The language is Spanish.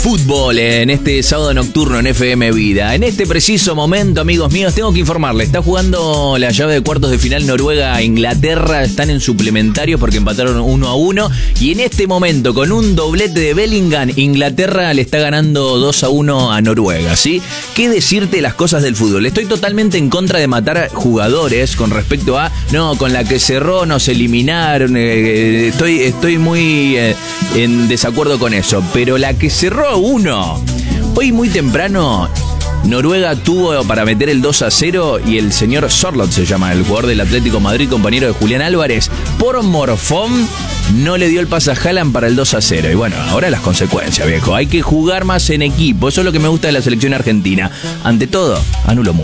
Fútbol en este sábado nocturno en FM Vida. En este preciso momento, amigos míos, tengo que informarles. Está jugando la llave de cuartos de final Noruega a Inglaterra. Están en suplementarios porque empataron 1-1. Y en este momento, con un doblete de Bellingham, Inglaterra le está ganando 2-1 a Noruega, ¿sí? ¿Qué decirte las cosas del fútbol? Estoy totalmente en contra de matar jugadores con respecto a... No, con la que cerró nos eliminaron. Estoy muy en desacuerdo con eso. Pero la que cerró uno. Hoy muy temprano Noruega tuvo para meter el 2-0 y el señor Sorloth se llama, el jugador del Atlético Madrid, compañero de Julián Álvarez, por morfón no le dio el pase a Haaland para el 2-0. Y bueno, ahora las consecuencias, viejo. Hay que jugar más en equipo. Eso es lo que me gusta de la selección argentina. Ante todo, anulo mucho.